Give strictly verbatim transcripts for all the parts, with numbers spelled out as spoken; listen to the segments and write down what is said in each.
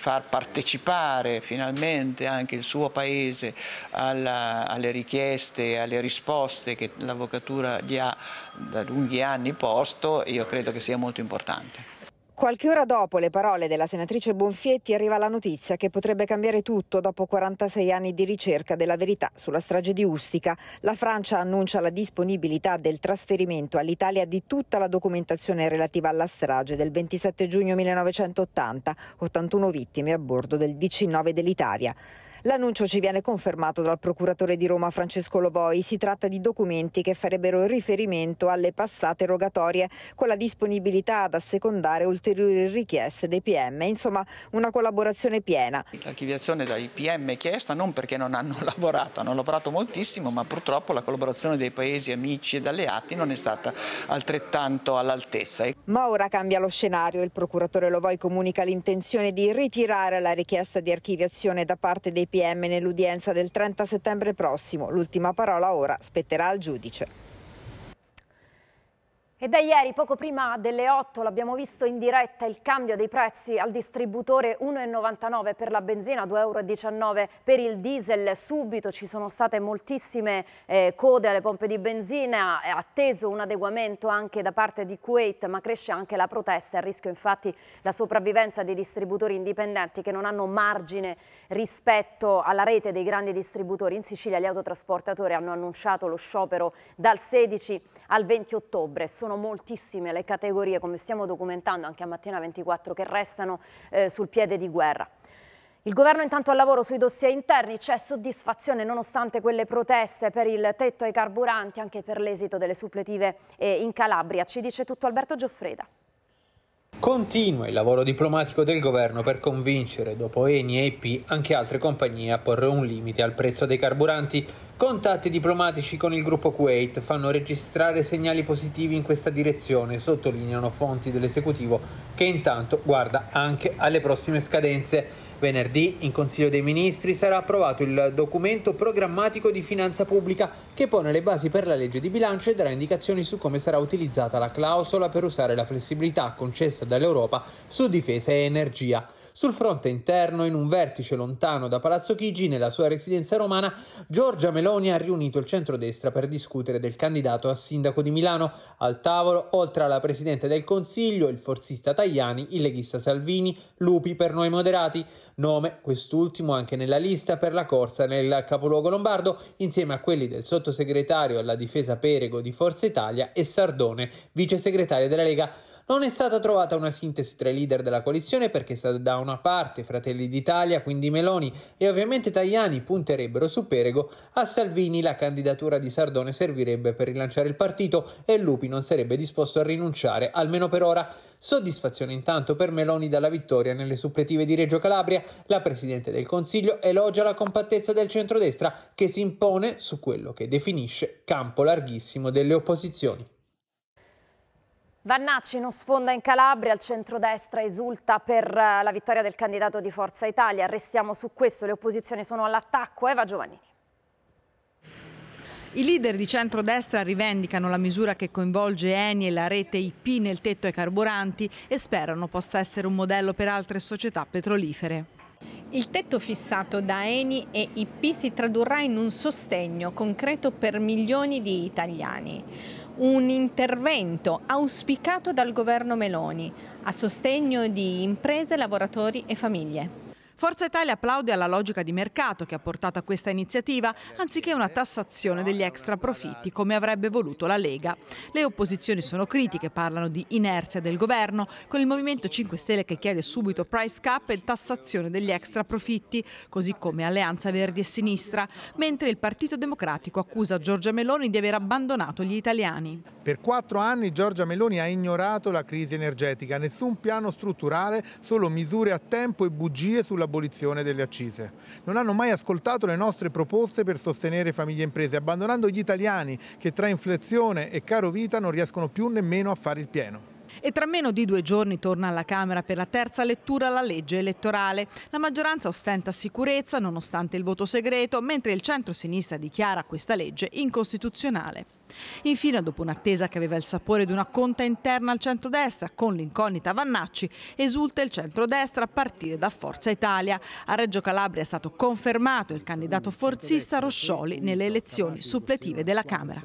far partecipare finalmente anche il suo Paese alla, alle richieste e alle risposte che l'Avvocatura gli ha da lunghi anni posto, io credo che sia molto importante. Qualche ora dopo le parole della senatrice Bonfietti arriva la notizia che potrebbe cambiare tutto dopo quarantasei anni di ricerca della verità sulla strage di Ustica. La Francia annuncia la disponibilità del trasferimento all'Italia di tutta la documentazione relativa alla strage del ventisette giugno millenovecentottanta, ottantuno vittime a bordo del D C nove dell'Italia. L'annuncio ci viene confermato dal procuratore di Roma Francesco Lovoi. Si tratta di documenti che farebbero riferimento alle passate rogatorie con la disponibilità ad assecondare ulteriori richieste dei P M. Insomma, una collaborazione piena. L'archiviazione dai P M è chiesta non perché non hanno lavorato, hanno lavorato moltissimo, ma purtroppo la collaborazione dei paesi amici ed alleati non è stata altrettanto all'altezza. Ma ora cambia lo scenario. Il procuratore Lovoi comunica l'intenzione di ritirare la richiesta di archiviazione da parte dei P M nell'udienza del trenta settembre prossimo. L'ultima parola ora spetterà al giudice. E da ieri, poco prima delle otto, l'abbiamo visto in diretta il cambio dei prezzi al distributore: uno e novantanove per la benzina, due e diciannove euro per il diesel. Subito ci sono state moltissime eh, code alle pompe di benzina, è atteso un adeguamento anche da parte di Kuwait, ma cresce anche la protesta. È a rischio infatti la sopravvivenza dei distributori indipendenti che non hanno margine rispetto alla rete dei grandi distributori. In Sicilia gli autotrasportatori hanno annunciato lo sciopero dal sedici al venti ottobre. Sono moltissime le categorie, come stiamo documentando anche a Mattina ventiquattro, che restano eh, sul piede di guerra. Il governo intanto al lavoro sui dossier interni, c'è soddisfazione nonostante quelle proteste per il tetto ai carburanti, anche per l'esito delle suppletive eh, in Calabria. Ci dice tutto Alberto Gioffreda. Continua il lavoro diplomatico del governo per convincere, dopo Eni e I P, anche altre compagnie a porre un limite al prezzo dei carburanti. Contatti diplomatici con il gruppo Kuwait fanno registrare segnali positivi in questa direzione, sottolineano fonti dell'esecutivo che intanto guarda anche alle prossime scadenze. Venerdì in Consiglio dei Ministri sarà approvato il documento programmatico di finanza pubblica che pone le basi per la legge di bilancio e darà indicazioni su come sarà utilizzata la clausola per usare la flessibilità concessa dall'Europa su difesa e energia. Sul fronte interno, in un vertice lontano da Palazzo Chigi, nella sua residenza romana, Giorgia Meloni ha riunito il centrodestra per discutere del candidato a sindaco di Milano. Al tavolo, oltre alla Presidente del Consiglio, il forzista Tajani, il leghista Salvini, Lupi per Noi Moderati, nome quest'ultimo anche nella lista per la corsa nel capoluogo lombardo, insieme a quelli del sottosegretario alla difesa Perego di Forza Italia e Sardone, vice segretario della Lega. Non è stata trovata una sintesi tra i leader della coalizione perché da una parte Fratelli d'Italia, quindi Meloni, e ovviamente Tajani punterebbero su Perego, a Salvini la candidatura di Sardone servirebbe per rilanciare il partito e Lupi non sarebbe disposto a rinunciare, almeno per ora. Soddisfazione intanto per Meloni dalla vittoria nelle suppletive di Reggio Calabria. La Presidente del Consiglio elogia la compattezza del centrodestra che si impone su quello che definisce campo larghissimo delle opposizioni. Vannacci non sfonda in Calabria, il centrodestra esulta per la vittoria del candidato di Forza Italia. Restiamo su questo, le opposizioni sono all'attacco. Eva Giovannini. I leader di centrodestra rivendicano la misura che coinvolge Eni e la rete I P nel tetto ai carburanti e sperano possa essere un modello per altre società petrolifere. Il tetto fissato da Eni e I P si tradurrà in un sostegno concreto per milioni di italiani. Un intervento auspicato dal governo Meloni a sostegno di imprese, lavoratori e famiglie. Forza Italia applaude alla logica di mercato che ha portato a questa iniziativa, anziché una tassazione degli extra profitti come avrebbe voluto la Lega. Le opposizioni sono critiche, parlano di inerzia del governo, con il Movimento cinque Stelle che chiede subito price cap e tassazione degli extra profitti, così come Alleanza Verdi e Sinistra, mentre il Partito Democratico accusa Giorgia Meloni di aver abbandonato gli italiani. Per quattro anni Giorgia Meloni ha ignorato la crisi energetica, nessun piano strutturale, solo misure a tempo e bugie sull'abolizione delle accise. Non hanno mai ascoltato le nostre proposte per sostenere famiglie e imprese, abbandonando gli italiani che tra inflazione e caro vita non riescono più nemmeno a fare il pieno. E tra meno di due giorni torna alla Camera per la terza lettura la legge elettorale. La maggioranza ostenta sicurezza nonostante il voto segreto, mentre il centro-sinistra dichiara questa legge incostituzionale. Infine, dopo un'attesa che aveva il sapore di una conta interna al centrodestra, con l'incognita Vannacci, esulta il centrodestra a partire da Forza Italia. A Reggio Calabria è stato confermato il candidato forzista Roscioli nelle elezioni suppletive della Camera.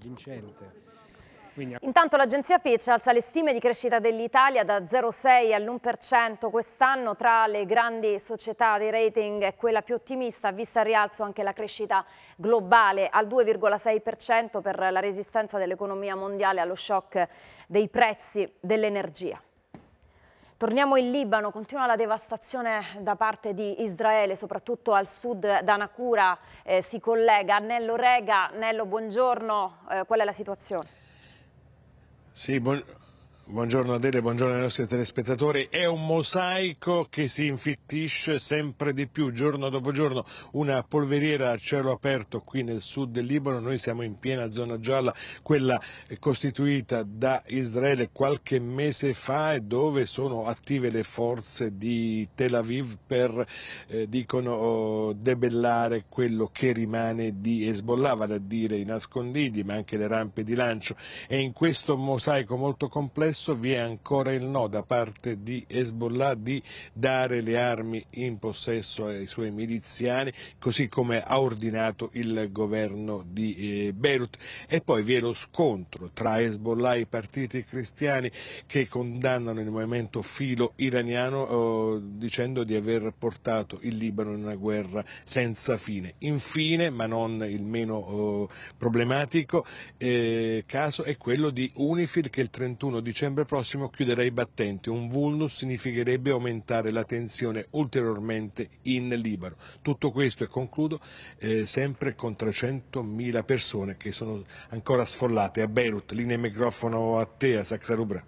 Intanto l'agenzia Fitch alza le stime di crescita dell'Italia da zero virgola sei all'uno per cento quest'anno. Tra le grandi società di rating è quella più ottimista, vista al rialzo anche la crescita globale al due virgola sei per cento per la resistenza dell'economia mondiale allo shock dei prezzi dell'energia. Torniamo in Libano, continua la devastazione da parte di Israele, soprattutto al sud da Naqoura. Eh, si collega Nello Rega. Nello, buongiorno, eh, qual è la situazione? Sì, buon... buongiorno Adele, buongiorno ai nostri telespettatori. È un mosaico che si infittisce sempre di più, giorno dopo giorno, una polveriera a cielo aperto qui nel sud del Libano. Noi siamo in piena zona gialla, quella costituita da Israele qualche mese fa, e dove sono attive le forze di Tel Aviv per, eh, dicono, debellare quello che rimane di Hezbollah, vale a dire i nascondigli ma anche le rampe di lancio. E in questo mosaico molto complesso vi è ancora il no da parte di Hezbollah di dare le armi in possesso ai suoi miliziani, così come ha ordinato il governo di eh, Beirut. E poi vi è lo scontro tra Hezbollah e i partiti cristiani che condannano il movimento filo iraniano, eh, dicendo di aver portato il Libano in una guerra senza fine. Infine, ma non il meno eh, problematico eh, caso, è quello di UNIFIL, che il trentuno dicembre prossimo chiuderà i battenti. Un vulnus significherebbe aumentare la tensione ulteriormente in Libano. Tutto questo, e concludo, eh, sempre con trecentomila persone che sono ancora sfollate a Beirut. Linea e microfono a te, a Saxarubra.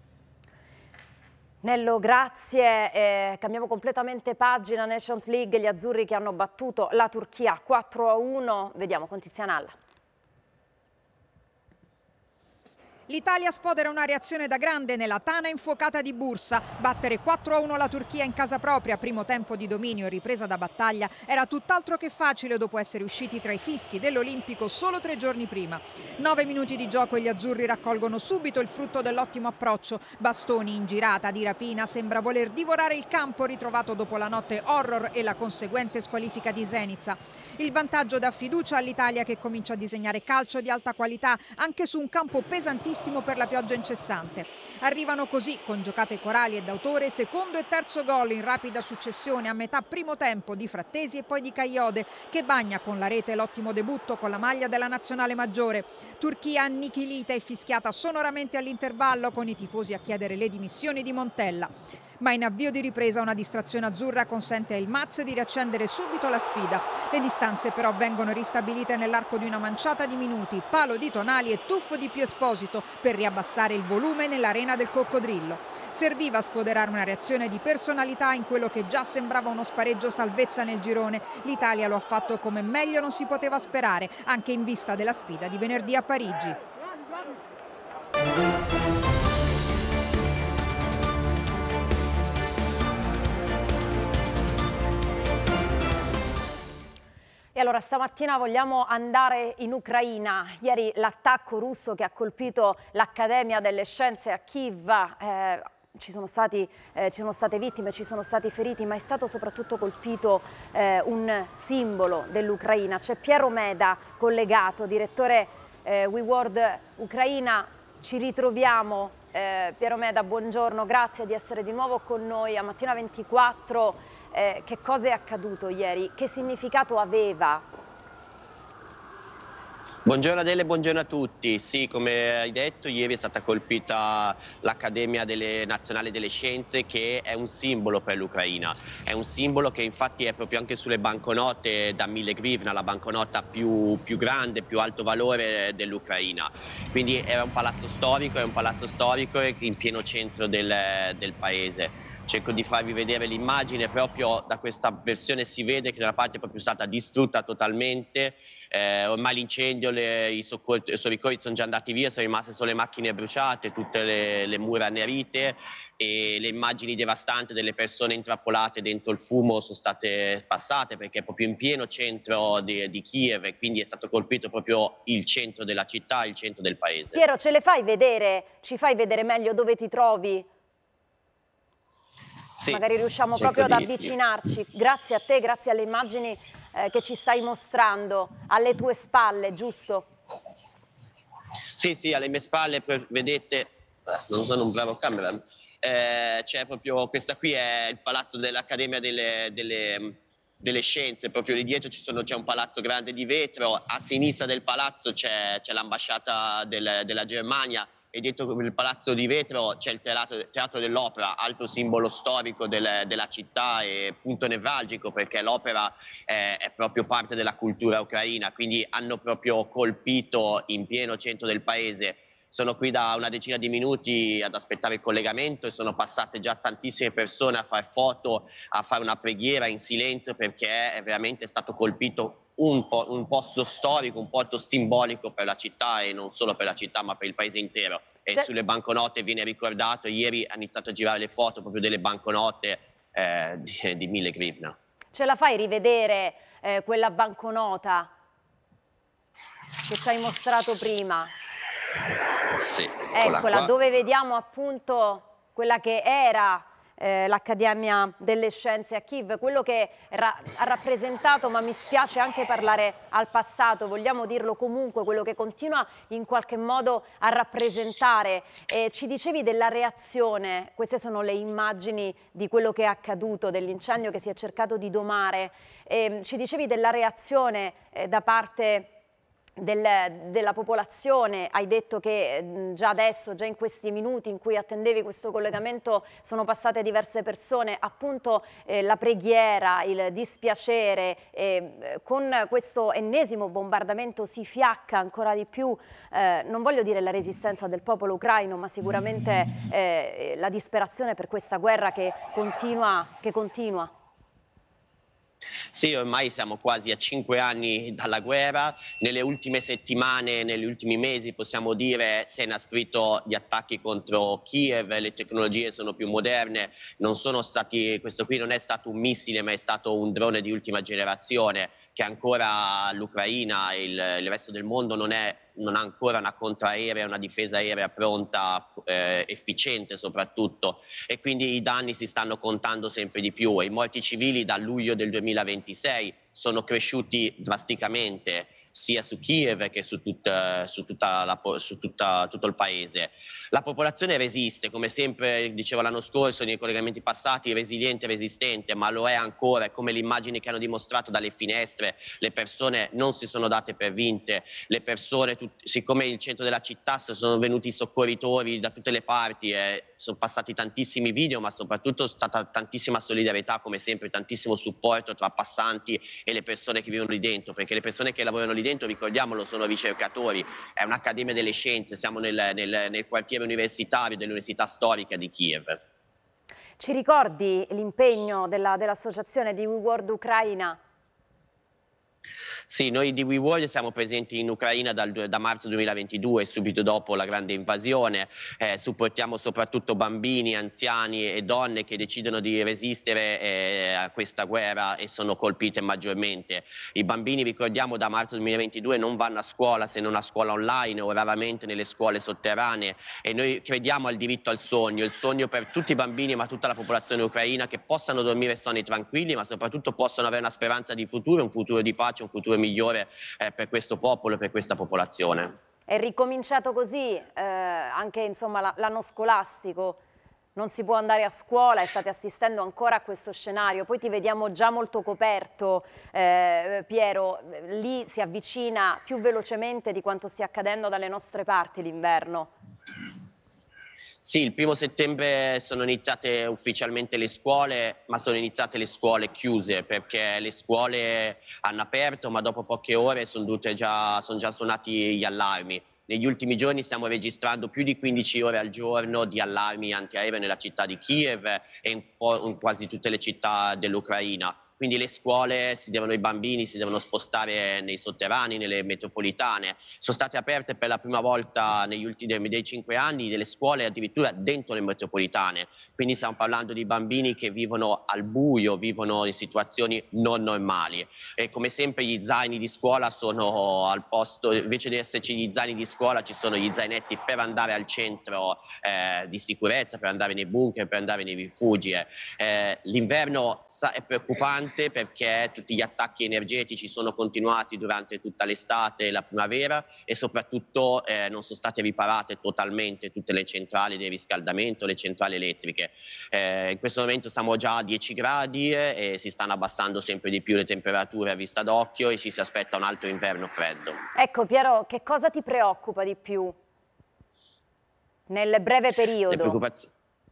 Nello, grazie. Eh, cambiamo completamente pagina. Nations League, gli azzurri che hanno battuto la Turchia quattro a uno. Vediamo con Tiziana Alla. L'Italia sfodera una reazione da grande nella tana infuocata di Bursa. Battere quattro a uno la Turchia in casa propria, primo tempo di dominio e ripresa da battaglia, era tutt'altro che facile dopo essere usciti tra i fischi dell'Olimpico solo tre giorni prima. Nove minuti di gioco e gli azzurri raccolgono subito il frutto dell'ottimo approccio. Bastoni in girata di rapina, sembra voler divorare il campo ritrovato dopo la notte horror e la conseguente squalifica di Zenica. Il vantaggio dà fiducia all'Italia, che comincia a disegnare calcio di alta qualità anche su un campo pesantissimo per la pioggia incessante. Arrivano così, con giocate corali e d'autore, secondo e terzo gol in rapida successione a metà primo tempo di Frattesi e poi di Kayode, che bagna con la rete l'ottimo debutto con la maglia della nazionale maggiore. Turchia annichilita e fischiata sonoramente all'intervallo, con i tifosi a chiedere le dimissioni di Montella. Ma in avvio di ripresa una distrazione azzurra consente a Yılmaz di riaccendere subito la sfida. Le distanze però vengono ristabilite nell'arco di una manciata di minuti, palo di Tonali e tuffo di Pio Esposito per riabbassare il volume nell'arena del Coccodrillo. Serviva sfoderare una reazione di personalità in quello che già sembrava uno spareggio salvezza nel girone. L'Italia lo ha fatto come meglio non si poteva sperare, anche in vista della sfida di venerdì a Parigi. E allora stamattina vogliamo andare in Ucraina. Ieri l'attacco russo che ha colpito l'Accademia delle Scienze a Kiev, eh, ci sono stati, eh, ci sono state vittime, ci sono stati feriti, ma è stato soprattutto colpito eh, un simbolo dell'Ucraina. C'è Piero Meda collegato, direttore eh, We World Ucraina. Ci ritroviamo. Eh, Piero Meda, buongiorno, grazie di essere di nuovo con noi a Mattina ventiquattro. Eh, che cosa è accaduto ieri? Che significato aveva? Buongiorno Adele, buongiorno a tutti. Sì, come hai detto, ieri è stata colpita l'Accademia delle Nazionale delle Scienze, che è un simbolo per l'Ucraina. È un simbolo che infatti è proprio anche sulle banconote da mille grivna, la banconota più, più grande, più alto valore dell'Ucraina. Quindi era un palazzo storico, è un palazzo storico in pieno centro del, del paese. cerco di farvi vedere l'immagine. Proprio da questa versione si vede che una parte è proprio stata distrutta totalmente, eh, ormai l'incendio, le, i soccorritori sono già andati via, sono rimaste solo le macchine bruciate, tutte le, le mura annerite, e le immagini devastanti delle persone intrappolate dentro il fumo sono state passate, perché è proprio in pieno centro di, di Kiev, e quindi è stato colpito proprio il centro della città, il centro del paese. Piero, ce le fai vedere, ci fai vedere meglio dove ti trovi? Sì, magari riusciamo proprio ad avvicinarci. Grazie a te, grazie alle immagini eh, che ci stai mostrando, alle tue spalle, giusto? Sì, sì, alle mie spalle, vedete, non sono un bravo camera, eh, c'è proprio, questa qui è il palazzo dell'Accademia delle, delle, delle Scienze, proprio lì dietro c'è un palazzo grande di vetro, a sinistra del palazzo c'è l'ambasciata del, della Germania, e dietro il palazzo di vetro c'è il teatro, teatro dell'Opera, altro simbolo storico del, della città e punto nevralgico, perché l'opera è, è proprio parte della cultura ucraina, quindi hanno proprio colpito in pieno centro del paese. Sono qui da una decina di minuti ad aspettare il collegamento e sono passate già tantissime persone a fare foto, a fare una preghiera in silenzio, perché è veramente stato colpito un, po un posto storico, un posto simbolico per la città, e non solo per la città ma per il paese intero. E sulle banconote viene ricordato, ieri ha iniziato a girare le foto proprio delle banconote eh, di, di mille grivna. Ce la fai rivedere eh, quella banconota che ci hai mostrato prima? Sì, eccola, dove vediamo appunto quella che era eh, l'Accademia delle Scienze a Kiev, quello che ra ha rappresentato, ma mi spiace anche parlare al passato, vogliamo dirlo comunque, quello che continua in qualche modo a rappresentare. Eh, ci dicevi della reazione, queste sono le immagini di quello che è accaduto, dell'incendio che si è cercato di domare, eh, ci dicevi della reazione eh, da parte Del, della popolazione, hai detto che già adesso, già in questi minuti in cui attendevi questo collegamento, sono passate diverse persone, appunto eh, la preghiera, il dispiacere, eh, con questo ennesimo bombardamento si fiacca ancora di più, eh, non voglio dire la resistenza del popolo ucraino, ma sicuramente eh, la disperazione per questa guerra che continua, che continua. Sì, ormai siamo quasi a cinque anni dalla guerra, nelle ultime settimane, negli ultimi mesi possiamo dire si è inasprito gli attacchi contro Kiev, le tecnologie sono più moderne, non sono stati, questo qui non è stato un missile ma è stato un drone di ultima generazione, che ancora l'Ucraina e il, il resto del mondo non, è, non ha ancora una contraerea, una difesa aerea pronta, eh, efficiente soprattutto, e quindi i danni si stanno contando sempre di più, e i morti civili dal luglio del duemilaventisei sono cresciuti drasticamente, sia su Kiev che su, tut, su, tutta la, su tutta, tutto il paese. La popolazione resiste, come sempre dicevo l'anno scorso nei collegamenti passati, resiliente e resistente, ma lo è ancora, è come le immagini che hanno dimostrato dalle finestre, le persone non si sono date per vinte, le persone, tut, siccome il centro della città sono venuti i soccorritori da tutte le parti, eh, sono passati tantissimi video, ma soprattutto è stata tantissima solidarietà, come sempre, tantissimo supporto tra passanti e le persone che vivono lì dentro, perché le persone che lavorano lì dentro, ricordiamolo, sono ricercatori, è un'Accademia delle Scienze, siamo nel, nel, nel quartiere universitario dell'Università Storica di Kiev. Ci ricordi l'impegno dell'associazione di We World Ucraina? Sì, noi di We World siamo presenti in Ucraina dal, da marzo duemilaventidue, subito dopo la grande invasione, eh, supportiamo soprattutto bambini, anziani e donne che decidono di resistere eh, a questa guerra e sono colpite maggiormente. I bambini, ricordiamo, da marzo duemilaventidue non vanno a scuola, se non a scuola online o raramente nelle scuole sotterranee, e noi crediamo al diritto al sogno, il sogno per tutti i bambini ma tutta la popolazione ucraina, che possano dormire sonni tranquilli, ma soprattutto possano avere una speranza di futuro, un futuro di pace, un futuro migliore eh, per questo popolo e per questa popolazione. È ricominciato così eh, anche l'anno scolastico, non si può andare a scuola e state assistendo ancora a questo scenario, poi ti vediamo già molto coperto, eh, Piero, lì si avvicina più velocemente di quanto stia accadendo dalle nostre parti l'inverno. Sì, il primo settembre sono iniziate ufficialmente le scuole, ma sono iniziate le scuole chiuse, perché le scuole hanno aperto, ma dopo poche ore sono, già, sono già suonati gli allarmi. negli ultimi giorni stiamo registrando più di quindici ore al giorno di allarmi antiaerei nella città di Kiev e in, in quasi tutte le città dell'Ucraina. Quindi le scuole si devono, i bambini si devono spostare nei sotterranei, nelle metropolitane. Sono state aperte per la prima volta negli ultimi dei cinque anni delle scuole addirittura dentro le metropolitane. Quindi stiamo parlando di bambini che vivono al buio, vivono in situazioni non normali. E come sempre gli zaini di scuola sono al posto, invece di esserci gli zaini di scuola ci sono gli zainetti per andare al centro eh, di sicurezza, per andare nei bunker, per andare nei rifugi. Eh, l'inverno è preoccupante perché tutti gli attacchi energetici sono continuati durante tutta l'estate e la primavera e soprattutto eh, non sono state riparate totalmente tutte le centrali di riscaldamento, le centrali elettriche. Eh, in questo momento siamo già a dieci gradi e si stanno abbassando sempre di più le temperature a vista d'occhio e ci si aspetta un altro inverno freddo. Ecco Piero, che cosa ti preoccupa di più nel breve periodo? Le preoccupazioni.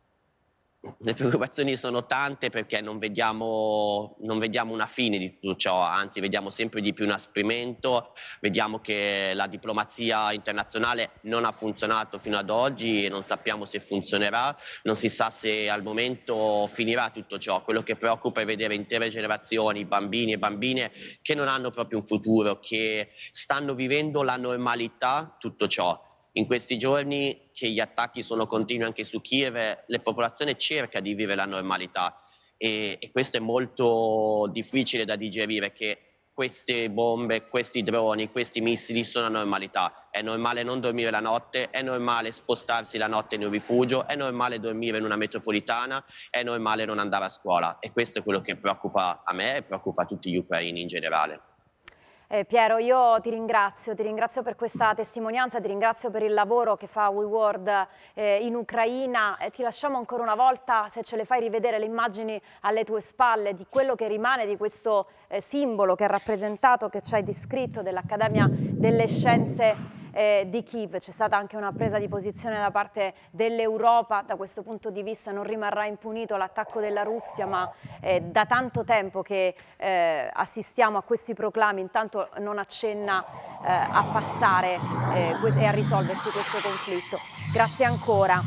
Le preoccupazioni sono tante perché non vediamo, non vediamo una fine di tutto ciò, anzi vediamo sempre di più un inasprimento, vediamo che la diplomazia internazionale non ha funzionato fino ad oggi e non sappiamo se funzionerà, non si sa se al momento finirà tutto ciò. Quello che preoccupa è vedere intere generazioni, bambini e bambine che non hanno proprio un futuro, che stanno vivendo la normalità, tutto ciò. In questi giorni che gli attacchi sono continui anche su Kiev, la popolazione cerca di vivere la normalità e, e questo è molto difficile da digerire, che queste bombe, questi droni, questi missili sono la normalità. È normale non dormire la notte, è normale spostarsi la notte in un rifugio, è normale dormire in una metropolitana, è normale non andare a scuola e questo è quello che preoccupa a me e preoccupa tutti gli ucraini in generale. Eh, Piero, io ti ringrazio, ti ringrazio per questa testimonianza, ti ringrazio per il lavoro che fa WeWorld eh, in Ucraina e ti lasciamo ancora una volta, se ce le fai, rivedere le immagini alle tue spalle di quello che rimane di questo eh, simbolo che è rappresentato, che ci hai descritto, dell'Accademia delle Scienze Eh, di Kiev. C'è stata anche una presa di posizione da parte dell'Europa, da questo punto di vista non rimarrà impunito l'attacco della Russia, ma eh, da tanto tempo che eh, assistiamo a questi proclami, intanto non accenna eh, a passare eh, e a risolversi questo conflitto. Grazie ancora.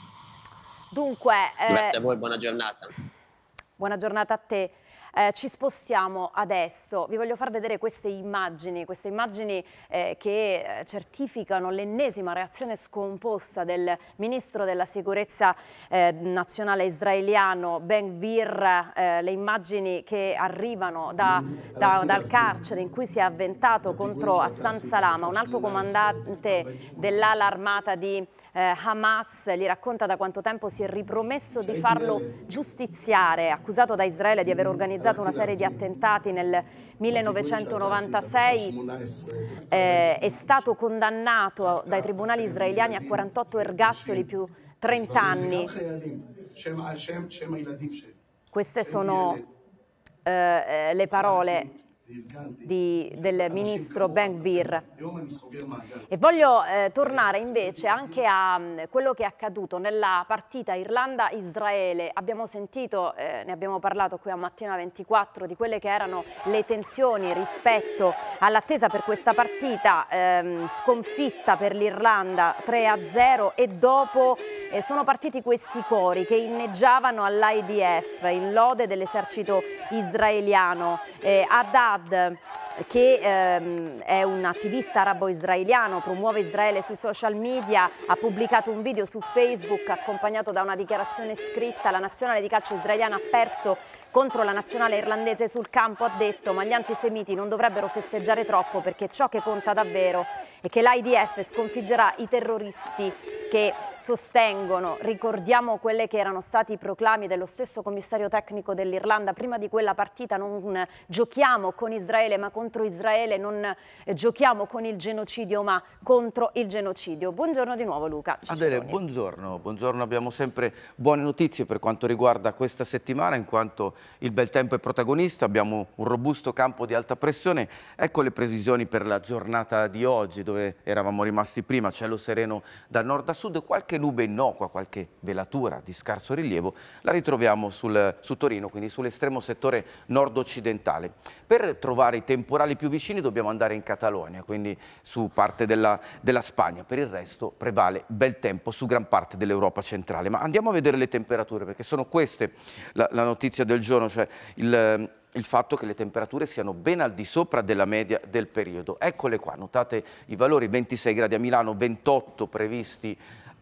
Dunque, eh, grazie a voi, buona giornata. Buona giornata a te. Eh, ci spostiamo adesso, vi voglio far vedere queste immagini, queste immagini eh, che certificano l'ennesima reazione scomposta del ministro della sicurezza eh, nazionale israeliano Ben Gvir, eh, le immagini che arrivano da, da, dal carcere in cui si è avventato contro Hassan Salama, un alto comandante dell'ala armata di eh, Hamas, gli racconta da quanto tempo si è ripromesso di farlo giustiziare, accusato da Israele di aver organizzato una serie di attentati nel millenovecentonovantasei, eh, è stato condannato dai tribunali israeliani a quarantotto ergastoli più trenta anni. Queste sono eh, le parole Di, del ministro Ben Gvir. E voglio eh, tornare invece anche a um, quello che è accaduto nella partita Irlanda-Israele. Abbiamo sentito, eh, ne abbiamo parlato qui a Mattina ventiquattro, di quelle che erano le tensioni rispetto all'attesa per questa partita, ehm, sconfitta per l'Irlanda tre a zero, e dopo eh, sono partiti questi cori che inneggiavano all'I D F in lode dell'esercito israeliano. Eh, Haddad, che ehm, è un attivista arabo-israeliano, promuove Israele sui social media, ha pubblicato un video su Facebook accompagnato da una dichiarazione scritta. La nazionale di calcio israeliana ha perso contro la nazionale irlandese sul campo, ha detto, ma gli antisemiti non dovrebbero festeggiare troppo perché ciò che conta davvero è che l'I D F sconfiggerà i terroristi che sostengono, ricordiamo quelle che erano stati i proclami dello stesso commissario tecnico dell'Irlanda prima di quella partita: non giochiamo con Israele ma contro Israele, non giochiamo con il genocidio ma contro il genocidio. Buongiorno di nuovo Luca Ciccioloni. Adele, buongiorno, buongiorno, abbiamo sempre buone notizie per quanto riguarda questa settimana, in quanto il bel tempo è protagonista, abbiamo un robusto campo di alta pressione. Ecco le previsioni per la giornata di oggi, dove dove eravamo rimasti prima, cielo sereno da nord a sud, qualche nube innocua, qualche velatura di scarso rilievo, la ritroviamo sul, su Torino, quindi sull'estremo settore nord-occidentale. Per trovare i temporali più vicini dobbiamo andare in Catalogna, quindi su parte della, della Spagna. Per il resto prevale bel tempo su gran parte dell'Europa centrale. Ma andiamo a vedere le temperature, perché sono queste la, la notizia del giorno, cioè il... il fatto che le temperature siano ben al di sopra della media del periodo. Eccole qua, notate i valori: ventisei gradi a Milano, ventotto previsti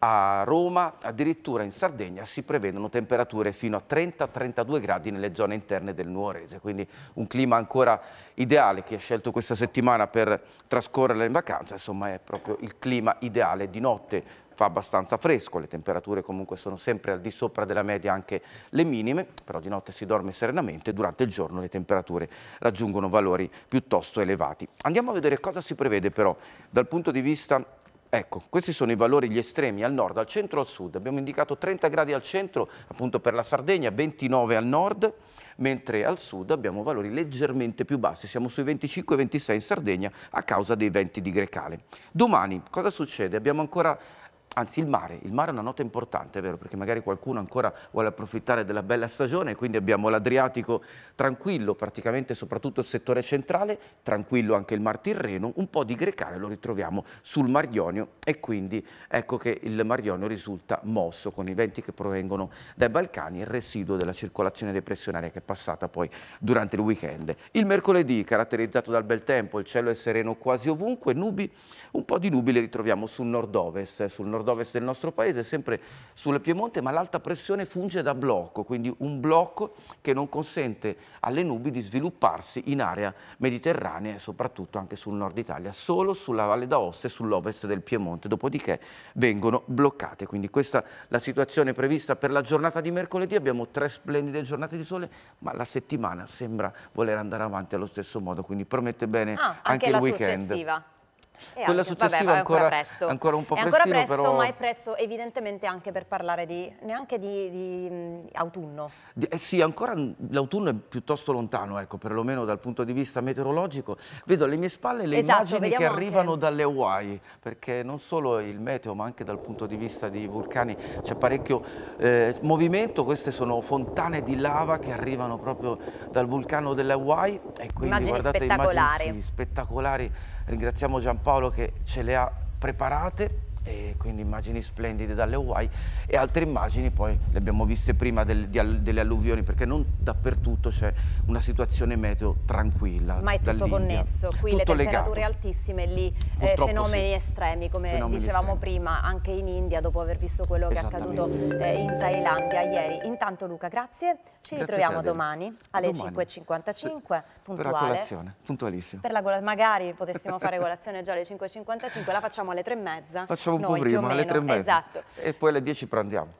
a Roma, addirittura in Sardegna si prevedono temperature fino a trenta trentadue gradi nelle zone interne del Nuorese, quindi un clima ancora ideale. Chi ha scelto questa settimana per trascorrerla in vacanza, insomma, è proprio il clima ideale. Di notte fa abbastanza fresco, le temperature comunque sono sempre al di sopra della media, anche le minime, però di notte si dorme serenamente, durante il giorno le temperature raggiungono valori piuttosto elevati. Andiamo a vedere cosa si prevede però dal punto di vista, ecco, questi sono i valori, gli estremi al nord, al centro, al sud. Abbiamo indicato trenta gradi al centro, appunto per la Sardegna, ventinove al nord, mentre al sud abbiamo valori leggermente più bassi, siamo sui venticinque ventisei in Sardegna a causa dei venti di Grecale. Domani cosa succede? Abbiamo ancora... Anzi, il mare, il mare è una nota importante, è vero, perché magari qualcuno ancora vuole approfittare della bella stagione, quindi abbiamo l'Adriatico tranquillo, praticamente soprattutto il settore centrale, tranquillo anche il Mar Tirreno, un po' di Grecale lo ritroviamo sul Mar Ionio e quindi ecco che il Mar Ionio risulta mosso con i venti che provengono dai Balcani e il residuo della circolazione depressionaria che è passata poi durante il weekend. Il mercoledì, caratterizzato dal bel tempo, il cielo è sereno quasi ovunque, nubi, un po' di nubi le ritroviamo sul nord-ovest, sul nord ovest del nostro paese, sempre sul Piemonte, ma l'alta pressione funge da blocco, quindi un blocco che non consente alle nubi di svilupparsi in area mediterranea e soprattutto anche sul nord Italia, solo sulla Valle d'Aosta e sull'ovest del Piemonte, dopodiché vengono bloccate. Quindi questa è la situazione prevista per la giornata di mercoledì. Abbiamo tre splendide giornate di sole, ma la settimana sembra voler andare avanti allo stesso modo, quindi promette bene ah, anche, anche il weekend. Successiva. E Quella anche, successiva vabbè, ancora, presto. ancora un po' è ancora prestino, presto, però... ma è presto evidentemente anche per parlare di, neanche di, di mh, autunno. Di, eh sì, ancora l'autunno è piuttosto lontano, ecco, perlomeno dal punto di vista meteorologico. Vedo alle mie spalle le esatto, immagini che arrivano anche dalle Hawaii, perché non solo il meteo, ma anche dal punto di vista di vulcani c'è parecchio eh, movimento. Queste sono fontane di lava che arrivano proprio dal vulcano delle Hawaii e quindi immagini guardate spettacolari. immagini sì, spettacolari. Ringraziamo Giampaolo che ce le ha preparate, e quindi immagini splendide dalle Hawaii, e altre immagini poi le abbiamo viste prima del, di, delle alluvioni, perché non dappertutto c'è una situazione meteo tranquilla. Ma è tutto connesso, qui tutto le temperature legato. altissime, lì eh, fenomeni sì. estremi, come fenomeni dicevamo estremi. prima, anche in India, dopo aver visto quello che è accaduto eh, in Thailandia ieri. Intanto Luca, grazie, ci grazie ritroviamo domani alle cinque e cinquantacinque, sì. puntuale. Per la colazione, puntualissimo. Per la, magari potessimo fare colazione già alle cinque e cinquantacinque, la facciamo alle tre e mezza. Facciamo un Noi, po' prima, alle tre e mezza. Esatto. E poi alle dieci prandiamo.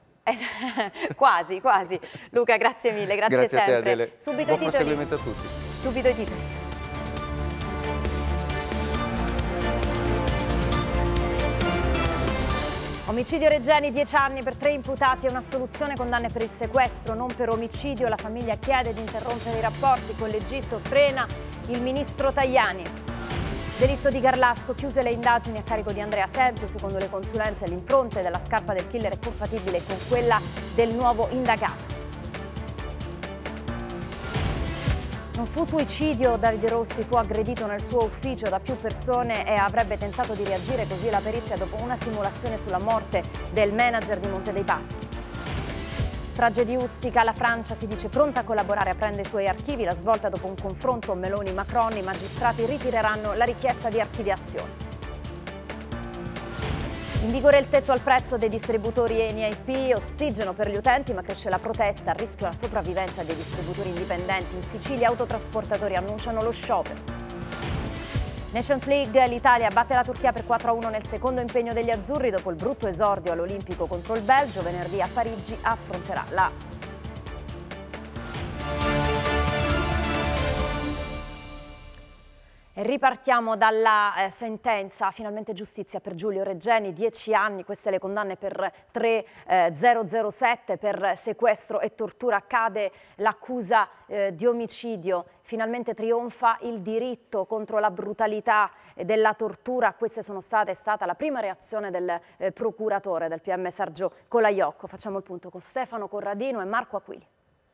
quasi, quasi. Luca, grazie mille, grazie, grazie sempre. A te, Adele. Subito Buon i titoli. proseguimento a tutti. Subito i titoli. Omicidio Regeni, dieci anni per tre imputati e un'assoluzione, condanne per il sequestro, non per omicidio. La famiglia chiede di interrompere i rapporti con l'Egitto, frena il ministro Tajani. Delitto di Garlasco, chiuse le indagini a carico di Andrea Sempio. Secondo le consulenze l'impronta della scarpa del killer è compatibile con quella del nuovo indagato. Non fu suicidio, Davide Rossi fu aggredito nel suo ufficio da più persone e avrebbe tentato di reagire, così la perizia dopo una simulazione sulla morte del manager di Monte dei Paschi. Strage di Ustica, la Francia si dice pronta a collaborare, aprendo i suoi archivi. La svolta dopo un confronto Meloni-Macron, i magistrati ritireranno la richiesta di archiviazione. In vigore il tetto al prezzo dei distributori Eni e I P, ossigeno per gli utenti, ma cresce la protesta, a rischio la sopravvivenza dei distributori indipendenti. In Sicilia autotrasportatori annunciano lo sciopero. Nations League, l'Italia batte la Turchia per quattro a uno nel secondo impegno degli azzurri dopo il brutto esordio all'Olimpico contro il Belgio. Venerdì a Parigi affronterà la Ripartiamo dalla eh, sentenza, finalmente giustizia per Giulio Regeni, dieci anni, queste le condanne per tre zero zero sette, per sequestro e tortura, cade l'accusa eh, di omicidio, finalmente trionfa il diritto contro la brutalità della tortura. Queste sono state, è stata la prima reazione del eh, procuratore del P M Sergio Colaiocco. Facciamo il punto con Stefano Corradino e Marco Aquili.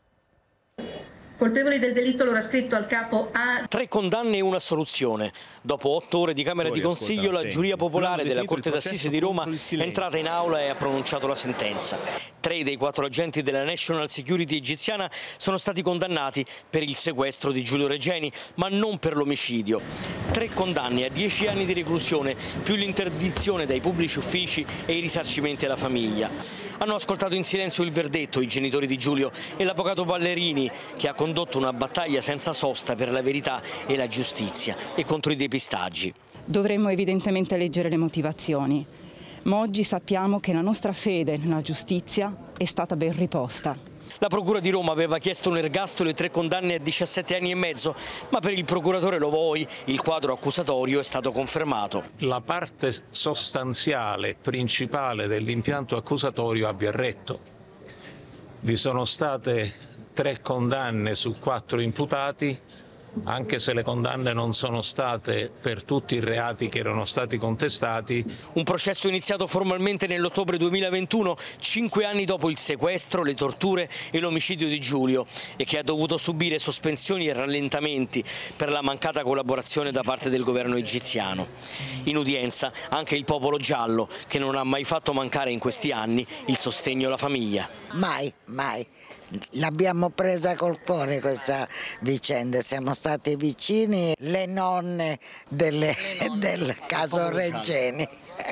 Colpevoli del delitto, l'ora scritto al capo A. Tre condanne e una assoluzione. Dopo otto ore di Camera di Consiglio, la giuria popolare della Corte d'Assise di Roma è entrata in aula e ha pronunciato la sentenza. Tre dei quattro agenti della National Security egiziana sono stati condannati per il sequestro di Giulio Regeni, ma non per l'omicidio. Tre condanne a dieci anni di reclusione, più l'interdizione dai pubblici uffici e i risarcimenti alla famiglia. Hanno ascoltato in silenzio il verdetto i genitori di Giulio e l'avvocato Ballerini, che ha condotto una battaglia senza sosta per la verità e la giustizia e contro i depistaggi. Dovremmo evidentemente leggere le motivazioni, ma oggi sappiamo che la nostra fede nella giustizia è stata ben riposta. La Procura di Roma aveva chiesto un ergastolo e tre condanne a diciassette anni e mezzo, ma per il procuratore Lovoi il quadro accusatorio è stato confermato. La parte sostanziale, principale dell'impianto accusatorio abbia retto. Vi sono state tre condanne su quattro imputati, anche se le condanne non sono state per tutti i reati che erano stati contestati. Un processo iniziato formalmente nell'ottobre duemilaventuno, cinque anni dopo il sequestro, le torture e l'omicidio di Giulio, e che ha dovuto subire sospensioni e rallentamenti per la mancata collaborazione da parte del governo egiziano. In udienza anche il popolo giallo, che non ha mai fatto mancare in questi anni il sostegno alla famiglia. Mai, mai. L'abbiamo presa col cuore questa vicenda, siamo stati vicini, le nonne, delle, le nonne del caso Regeni.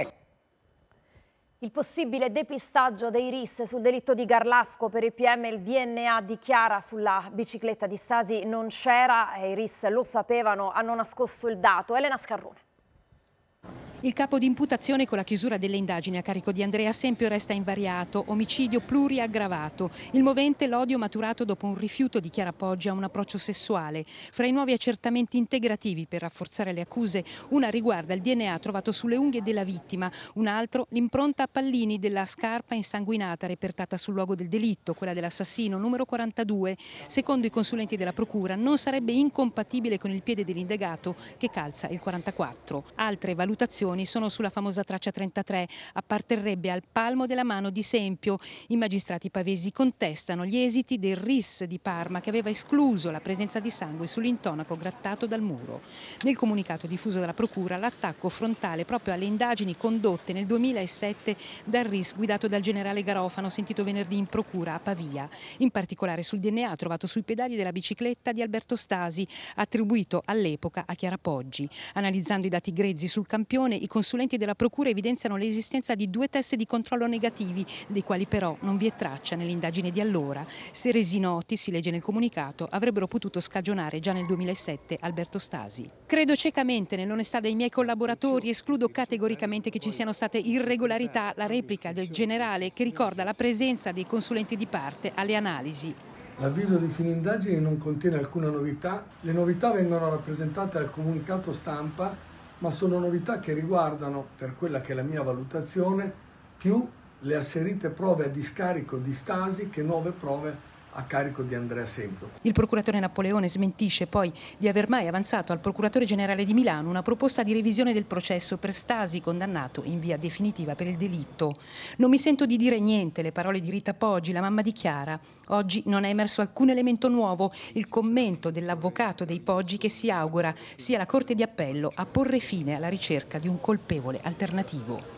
Il possibile depistaggio dei R I S sul delitto di Garlasco. Per il P M il D N A di Chiara sulla bicicletta di Stasi non c'era, e i R I S lo sapevano, hanno nascosto il dato. Elena Scarrone. Il capo di imputazione con la chiusura delle indagini a carico di Andrea Sempio resta invariato, omicidio pluriaggravato. Il movente l'odio maturato dopo un rifiuto di Chiara Poggi a un approccio sessuale. Fra i nuovi accertamenti integrativi per rafforzare le accuse, una riguarda il D N A trovato sulle unghie della vittima, un altro l'impronta a pallini della scarpa insanguinata repertata sul luogo del delitto, quella dell'assassino, numero quarantadue. Secondo i consulenti della procura non sarebbe incompatibile con il piede dell'indagato che calza il quarantaquattro. Altre valutazioni sono sulla famosa traccia trentatré, apparterrebbe al palmo della mano di Sempio. I magistrati pavesi contestano gli esiti del R I S di Parma, che aveva escluso la presenza di sangue sull'intonaco grattato dal muro. Nel comunicato diffuso dalla procura, l'attacco frontale proprio alle indagini condotte nel duemilasette dal R I S guidato dal generale Garofano, sentito venerdì in procura a Pavia, in particolare sul D N A trovato sui pedali della bicicletta di Alberto Stasi, attribuito all'epoca a Chiara Poggi. Analizzando i dati grezzi sul campione, i consulenti della procura evidenziano l'esistenza di due test di controllo negativi, dei quali però non vi è traccia nell'indagine di allora. Se resi noti, si legge nel comunicato, avrebbero potuto scagionare già nel duemilasette Alberto Stasi. Credo ciecamente nell'onestà dei miei collaboratori, escludo categoricamente che ci siano state irregolarità. La replica del generale, che ricorda la presenza dei consulenti di parte alle analisi. L'avviso di fine indagine non contiene alcuna novità. Le novità vengono rappresentate al comunicato stampa, ma sono novità che riguardano, per quella che è la mia valutazione, più le asserite prove a discarico di Stasi che nuove prove a carico di Andrea Sempio. Il procuratore Napoleone smentisce poi di aver mai avanzato al procuratore generale di Milano una proposta di revisione del processo per Stasi, condannato in via definitiva per il delitto. Non mi sento di dire niente, le parole di Rita Poggi, la mamma di Chiara. Oggi non è emerso alcun elemento nuovo, il commento dell'avvocato dei Poggi, che si augura sia la Corte di Appello a porre fine alla ricerca di un colpevole alternativo.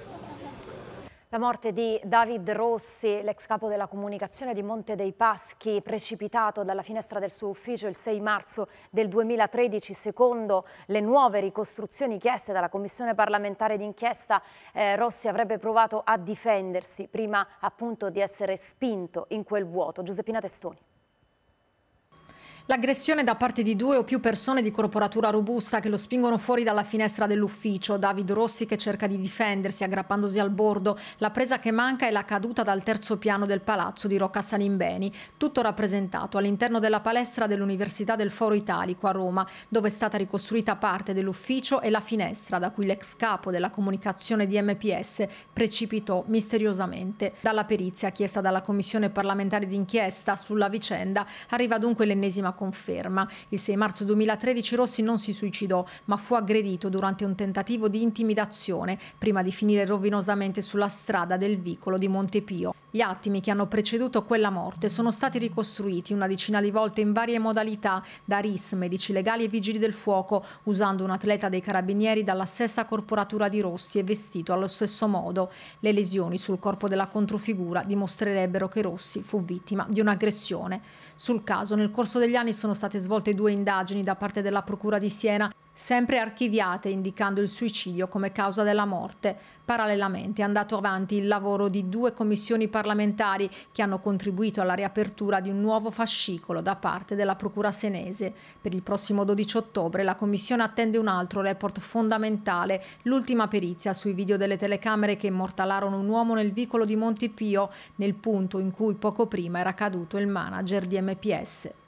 La morte di David Rossi, l'ex capo della comunicazione di Monte dei Paschi, precipitato dalla finestra del suo ufficio il sei marzo del duemilatredici. Secondo le nuove ricostruzioni chieste dalla Commissione parlamentare d'inchiesta, eh, Rossi avrebbe provato a difendersi prima appunto di essere spinto in quel vuoto. Giuseppina Testoni. L'aggressione da parte di due o più persone di corporatura robusta che lo spingono fuori dalla finestra dell'ufficio, David Rossi che cerca di difendersi aggrappandosi al bordo, la presa che manca e la caduta dal terzo piano del palazzo di Rocca Salimbeni, tutto rappresentato all'interno della palestra dell'Università del Foro Italico a Roma, dove è stata ricostruita parte dell'ufficio e la finestra da cui l'ex capo della comunicazione di M P S precipitò misteriosamente. Dalla perizia chiesta dalla Commissione parlamentare d'inchiesta sulla vicenda arriva dunque l'ennesima conferma. Il sei marzo duemilatredici Rossi non si suicidò, ma fu aggredito durante un tentativo di intimidazione prima di finire rovinosamente sulla strada del vicolo di Montepio. Gli attimi che hanno preceduto quella morte sono stati ricostruiti una decina di volte in varie modalità da R I S, medici legali e vigili del fuoco, usando un atleta dei carabinieri dalla stessa corporatura di Rossi e vestito allo stesso modo. Le lesioni sul corpo della controfigura dimostrerebbero che Rossi fu vittima di un'aggressione. Sul caso, nel corso degli anni sono state svolte due indagini da parte della Procura di Siena, sempre archiviate, indicando il suicidio come causa della morte. Parallelamente è andato avanti il lavoro di due commissioni parlamentari che hanno contribuito alla riapertura di un nuovo fascicolo da parte della Procura senese. Per il prossimo dodici ottobre la Commissione attende un altro report fondamentale, l'ultima perizia sui video delle telecamere che immortalarono un uomo nel vicolo di Montepio, nel punto in cui poco prima era caduto il manager di M P S.